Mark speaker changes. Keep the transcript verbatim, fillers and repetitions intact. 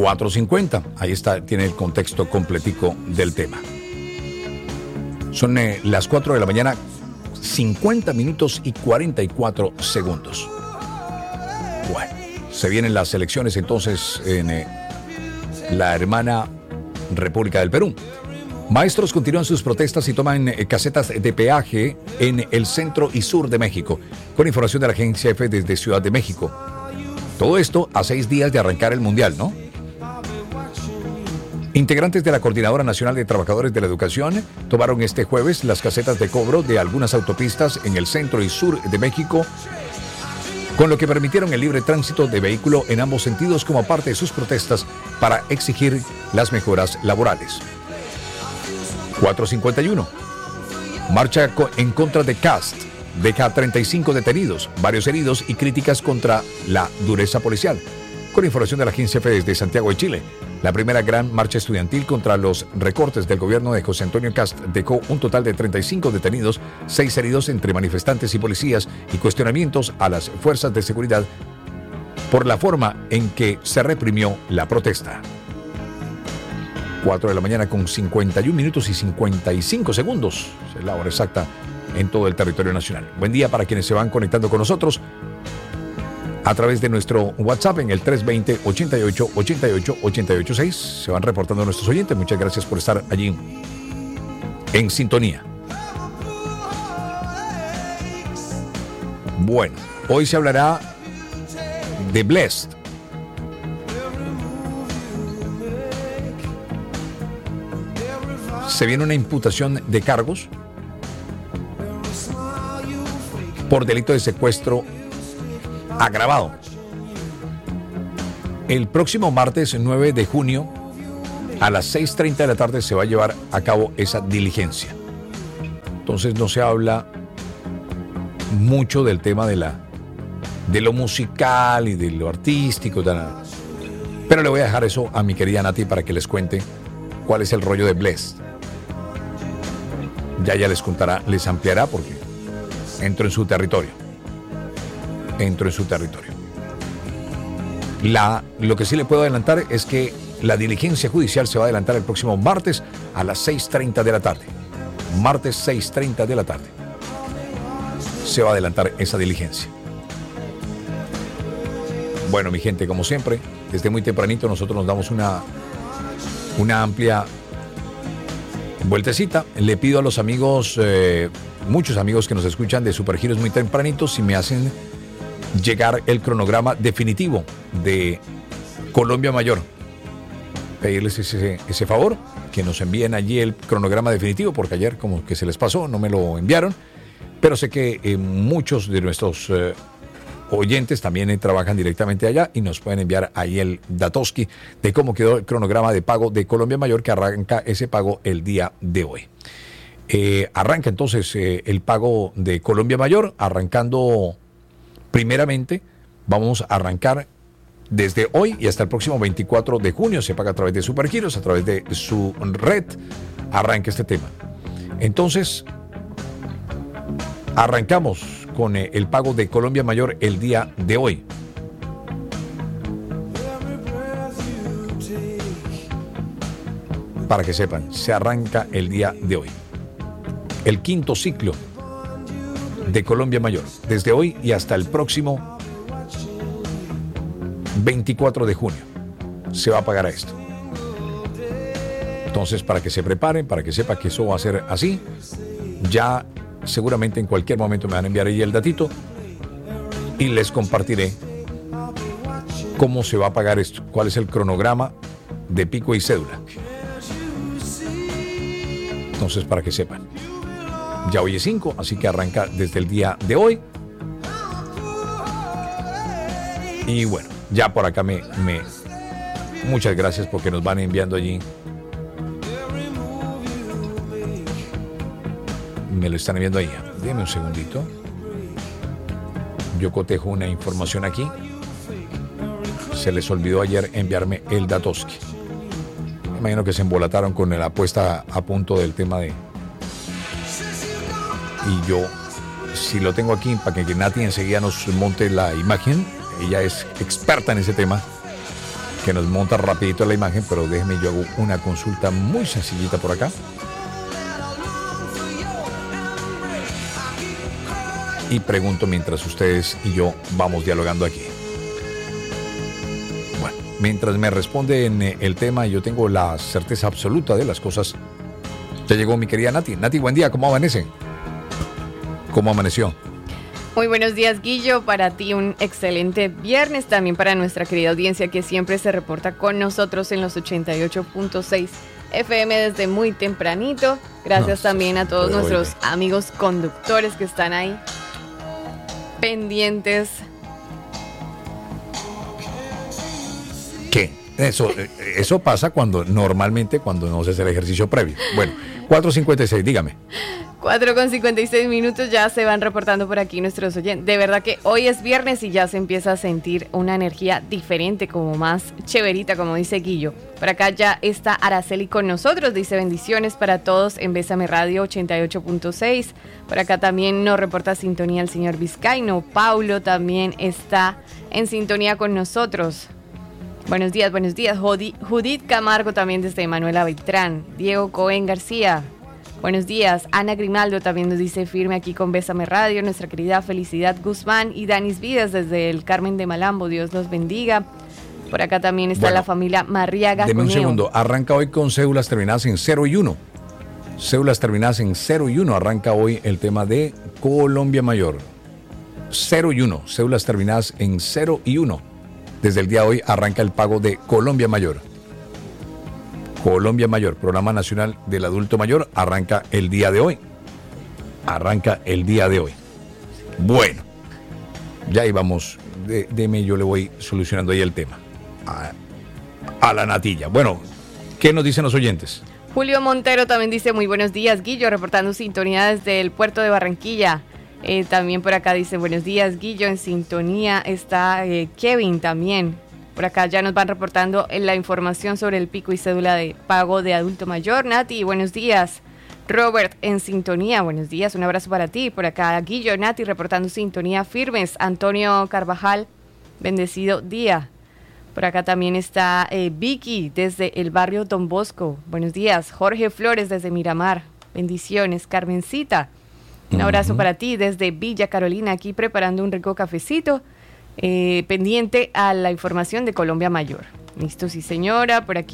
Speaker 1: cuatro cincuenta. Ahí está, tiene el contexto completico del tema. Son eh, las cuatro de la mañana, cincuenta minutos y cuarenta y cuatro segundos. Bueno, se vienen las elecciones entonces en eh, la hermana República del Perú. Maestros continúan sus protestas y toman eh, casetas de peaje en el centro y sur de México, con información de la agencia F desde Ciudad de México. Todo esto a seis días de arrancar el Mundial, ¿no? Integrantes de la Coordinadora Nacional de Trabajadores de la Educación tomaron este jueves las casetas de cobro de algunas autopistas en el centro y sur de México, con lo que permitieron el libre tránsito de vehículo en ambos sentidos como parte de sus protestas para exigir las mejoras laborales. cuatro cincuenta y uno. Marcha en contra de Cast. Deja treinta y cinco detenidos, varios heridos y críticas contra la dureza policial. Con información de la agencia F desde Santiago de Chile, la primera gran marcha estudiantil contra los recortes del gobierno de José Antonio Cast dejó un total de treinta y cinco detenidos, seis heridos entre manifestantes y policías y cuestionamientos a las fuerzas de seguridad por la forma en que se reprimió la protesta. cuatro de la mañana con cincuenta y un minutos y cincuenta y cinco segundos. Es la hora exacta en todo el territorio nacional. Buen día para quienes se van conectando con nosotros a través de nuestro WhatsApp en el tres veinte, ochenta y ocho, ochenta y ocho, ochenta y ocho seis. Se van reportando nuestros oyentes. Muchas gracias por estar allí en sintonía. Bueno, hoy se hablará de Blessd. Se viene una imputación de cargos por delito de secuestro agravado. El próximo martes nueve de junio a las seis treinta de la tarde se va a llevar a cabo esa diligencia. Entonces no se habla mucho del tema de la de lo musical y de lo artístico, pero le voy a dejar eso a mi querida Nati para que les cuente cuál es el rollo de Blessd. Ya ya les contará, les ampliará porque entro en su territorio. Entro en su territorio. La, lo que sí le puedo adelantar es que la diligencia judicial se va a adelantar el próximo martes a las seis treinta de la tarde. Martes seis treinta de la tarde. Se va a adelantar esa diligencia. Bueno, mi gente, como siempre, desde muy tempranito nosotros nos damos una, una amplia vueltecita. Le pido a los amigos, eh, muchos amigos que nos escuchan de Supergiros muy tempranitos, si me hacen llegar el cronograma definitivo de Colombia Mayor. Pedirles ese, ese favor, que nos envíen allí el cronograma definitivo, porque ayer como que se les pasó, no me lo enviaron, pero sé que eh, muchos de nuestros eh, oyentes también eh, trabajan directamente allá y nos pueden enviar ahí el datoski de cómo quedó el cronograma de pago de Colombia Mayor, que arranca ese pago el día de hoy. Eh, arranca entonces eh, el pago de Colombia Mayor, arrancando primeramente, vamos a arrancar desde hoy y hasta el próximo veinticuatro de junio. Se paga a través de Supergiros, a través de su red, arranca este tema. Entonces, arrancamos con eh, el pago de Colombia Mayor el día de hoy. Para que sepan, se arranca el día de hoy. El quinto ciclo de Colombia Mayor, desde hoy y hasta el próximo veinticuatro de junio, se va a pagar a esto. Entonces, para que se preparen, para que sepa que eso va a ser así, ya seguramente en cualquier momento me van a enviar ahí el datito y les compartiré cómo se va a pagar esto, cuál es el cronograma de pico y cédula. Entonces, para que sepan. Ya hoy es cinco, así que arranca desde el día de hoy. Y bueno, ya por acá me, me... Muchas gracias porque nos van enviando allí. Me lo están enviando ahí. Deme un segundito. Yo cotejo una información aquí. Se les olvidó ayer enviarme el datoski. Me imagino que se embolataron con la puesta a punto del tema de... Y yo, si lo tengo aquí, para que Nati enseguida nos monte la imagen, ella es experta en ese tema, que nos monta rapidito la imagen, pero déjeme, yo hago una consulta muy sencillita por acá. Y pregunto mientras ustedes y yo vamos dialogando aquí. Bueno, mientras me responden el tema, yo tengo la certeza absoluta de las cosas. Ya llegó mi querida Nati. Nati, buen día, ¿cómo amanece? ¿Cómo amaneció?
Speaker 2: Muy buenos días, Guillo. Para ti un excelente viernes, también para nuestra querida audiencia que siempre se reporta con nosotros en los ochenta y ocho punto seis F M desde muy tempranito. Gracias no, también a todos nuestros oye. amigos conductores que están ahí pendientes.
Speaker 1: ¿Qué? Eso, eso pasa cuando normalmente cuando no se hace el ejercicio previo. Bueno, cuatro cincuenta y seis, dígame.
Speaker 2: cuatro con cincuenta y seis minutos, ya se van reportando por aquí nuestros oyentes. De verdad que hoy es viernes y ya se empieza a sentir una energía diferente, como más chéverita, como dice Guillo. Por acá ya está Araceli con nosotros, dice bendiciones para todos en Bésame Radio ochenta y ocho punto seis. Por acá también nos reporta sintonía el señor Vizcaíno. Paulo también está en sintonía con nosotros. Buenos días, buenos días. Judith Camargo también desde Manuela Beltrán. Diego Cohen García. Buenos días. Ana Grimaldo también nos dice firme aquí con Bésame Radio. Nuestra querida Felicidad Guzmán y Danis Vidas desde el Carmen de Malambo. Dios los bendiga. Por acá también está bueno, la familia Marriaga.
Speaker 1: Deme un segundo. Arranca hoy con cédulas terminadas en cero y uno. Cédulas terminadas en cero y uno. Arranca hoy el tema de Colombia Mayor. cero y uno. Cédulas terminadas en cero y uno. Desde el día de hoy arranca el pago de Colombia Mayor. Colombia Mayor, Programa Nacional del Adulto Mayor, arranca el día de hoy. Arranca el día de hoy. Bueno, ya íbamos. De, deme, yo le voy solucionando ahí el tema. A, a la natilla. Bueno, ¿qué nos dicen los oyentes?
Speaker 2: Julio Montero también dice muy buenos días, Guillo, reportando sintonía desde el puerto de Barranquilla. Eh, también por acá dice buenos días, Guillo, en sintonía está eh, Kevin también. Por acá ya nos van reportando la información sobre el pico y cédula de pago de adulto mayor. Nati, buenos días. Robert, en sintonía, buenos días, un abrazo para ti. Por acá Guillo, Nati, reportando sintonía firmes. Antonio Carvajal, bendecido día. Por acá también está eh, Vicky desde el barrio Don Bosco. Buenos días. Jorge Flores desde Miramar. Bendiciones. Carmencita, un abrazo uh-huh. para ti desde Villa Carolina, aquí preparando un rico cafecito, eh, pendiente a la información de Colombia Mayor. Listo, sí señora, por aquí